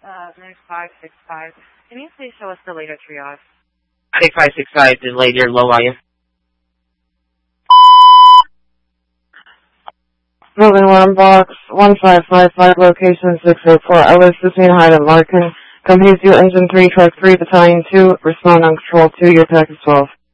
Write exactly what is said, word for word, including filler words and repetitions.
uh, nine five six five. Can you please show us the later triage? nine five six five, the later low volume. Building one box, one five five five, location six oh four, Ellis, between Hyde and Larkin. Company two, engine three, truck three, battalion two, respond on control two, your package twelve.